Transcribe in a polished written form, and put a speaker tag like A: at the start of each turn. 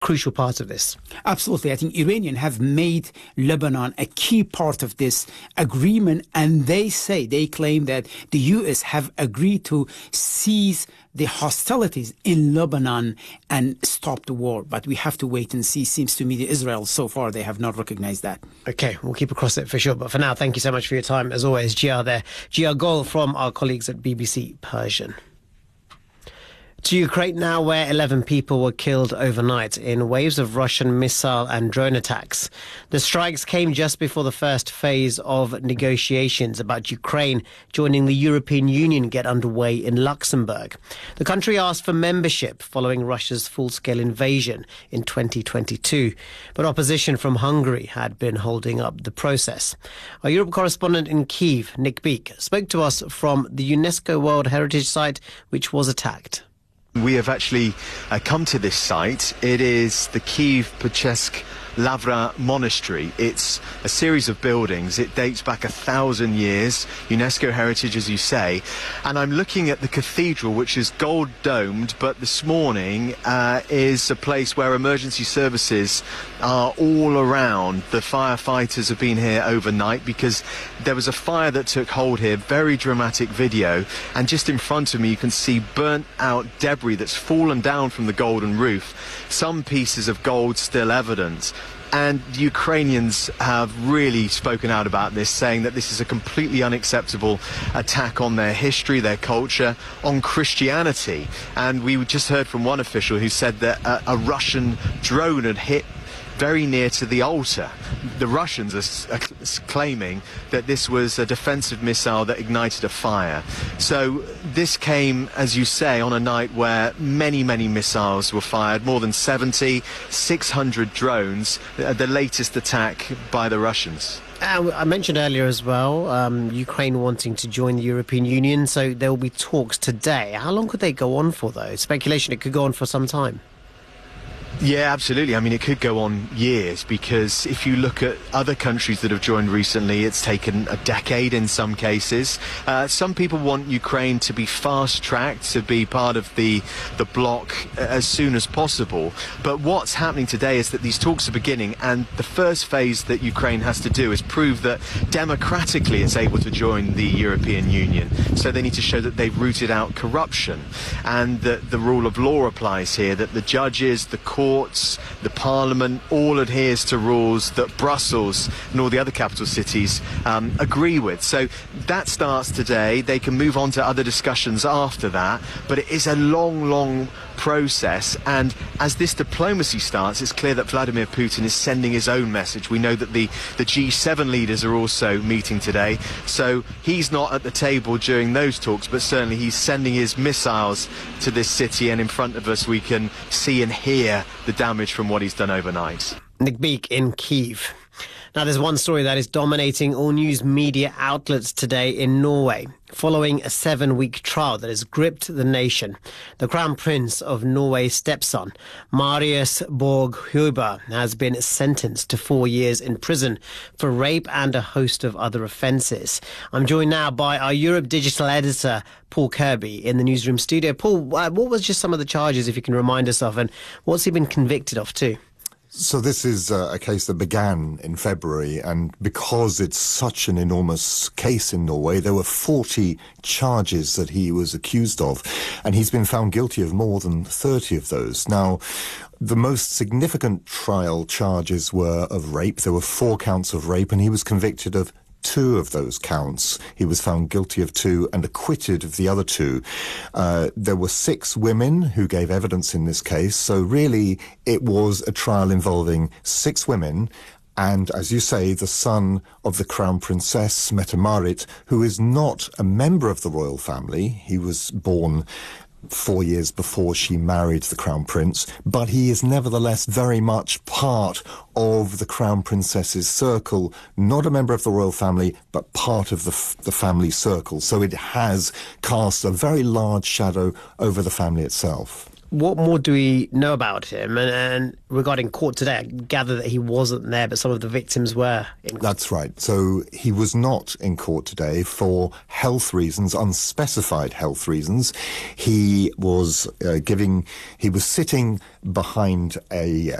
A: crucial part of this.
B: Absolutely. I think Iranians have made Lebanon a key part of this agreement, and they claim that the U.S. have agreed to cease the hostilities in Lebanon and stop the war. But we have to wait and see. Seems to me that Israel, so far, they have not recognized that.
A: Okay, we'll keep across it for sure. But for now, thank you so much for your time. As always, Gia there. Gia Gol from our colleagues at BBC Persian. To Ukraine now, where 11 people were killed overnight in waves of Russian missile and drone attacks. The strikes came just before the first phase of negotiations about Ukraine joining the European Union get underway in Luxembourg. The country asked for membership following Russia's full-scale invasion in 2022. But opposition from Hungary had been holding up the process. Our Europe correspondent in Kyiv, Nick Beek, spoke to us from the UNESCO World Heritage Site, which was attacked.
C: We have actually come to this site. It is the Kyiv-Pechesk Lavra Monastery. It's a series of buildings. It dates back 1,000 years, UNESCO heritage, as you say. And I'm looking at the cathedral, which is gold-domed, but this morning is a place where emergency services are all around. The firefighters have been here overnight because there was a fire that took hold here. Very dramatic video. And just in front of me, you can see burnt-out debris that's fallen down from the golden roof. Some pieces of gold still evident. And the Ukrainians have really spoken out about this, saying that this is a completely unacceptable attack on their history, their culture, on Christianity. And we just heard from one official who said that a Russian drone had hit very near to the altar. The Russians are claiming that this was a defensive missile that ignited a fire. So this came, as you say, on a night where many, many missiles were fired, more than 70, 600 drones, the latest attack by the Russians.
A: I mentioned earlier as well, Ukraine wanting to join the European Union, so there will be talks today. How long could they go on for, though? Speculation it could go on for some time.
C: Yeah, absolutely. I mean, it could go on years, because if you look at other countries that have joined recently, it's taken a decade in some cases. Some people want Ukraine to be fast-tracked, to be part of the bloc as soon as possible. But what's happening today is that these talks are beginning, and the first phase that Ukraine has to do is prove that democratically it's able to join the European Union. So they need to show that they've rooted out corruption, and that the rule of law applies here, that the judges, the courts, the parliament all adheres to rules that Brussels and all the other capital cities agree with. So that starts today. They can move on to other discussions after that, but it is a long, long process. And as this diplomacy starts, it's clear that Vladimir Putin is sending his own message. We know that the G7 leaders are also meeting today, so he's not at the table during those talks, but certainly he's sending his missiles to this city, and in front of us we can see and hear the damage from what he's done overnight.
A: Nick Beek in Kyiv. Now, there's one story that is dominating all news media outlets today in Norway. Following a 7-week trial that has gripped the nation, the Crown Prince of Norway's stepson, Marius Borg-Huber, has been sentenced to 4 years in prison for rape and a host of other offences. I'm joined now by our Europe digital editor, Paul Kirby, in the newsroom studio. Paul, what was just some of the charges, if you can remind us of, and what's he been convicted of too?
D: So this is a case that began in February, and because it's such an enormous case in Norway, there were 40 charges that he was accused of, and he's been found guilty of more than 30 of those. Now, the most significant trial charges were of rape. There were 4 counts of rape, and he was convicted of 2 of those counts. He was found guilty of 2 and acquitted of the other 2. There were 6 women who gave evidence in this case, so really it was a trial involving 6 women and, as you say, the son of the Crown Princess, Mette-Marit, who is not a member of the royal family. He was born 4 years before she married the Crown Prince, but he is nevertheless very much part of the Crown Princess's circle, not a member of the royal family, but part of the family circle. So it has cast a very large shadow over the family itself.
A: what more do we know about him? And regarding court today, I gather that he wasn't there, but some of the victims were in court.
D: That's right. So he was not in court today for health reasons, unspecified health reasons. He was sitting behind a